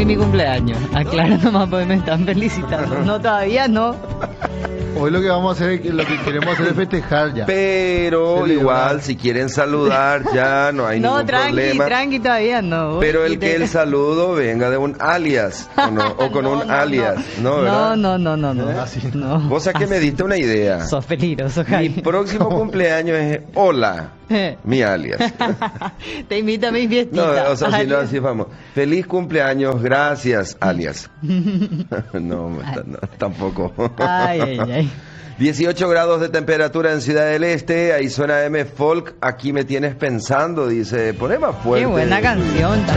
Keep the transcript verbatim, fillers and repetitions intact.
mi cumpleaños. Aclara nomás porque me están felicitando. No, todavía no. Hoy lo que vamos a hacer es que lo que queremos hacer es festejar ya. Pero Celebrar. igual, si quieren saludar, ya no hay No, ningún tranqui, problema. tranqui, todavía no. Pero Uy, el te- que el saludo venga de un alias, o, no, o con No, un no, alias, ¿no? no, ¿verdad? no, no, no, no. ¿Eh? Así. no. Vos sabés que me diste una idea. Sos peligroso, Mi Jaime. próximo cumpleaños es Hola, mi alias. Te invito a mis fiestitas. No, o sea, si Alias. no, así vamos. Feliz cumpleaños, gracias, alias. no, no, tampoco. Ay, ay, ay. dieciocho grados de temperatura en Ciudad del Este, ahí suena M Folk, aquí me tienes pensando, dice, poné más fuerte. Qué buena canción.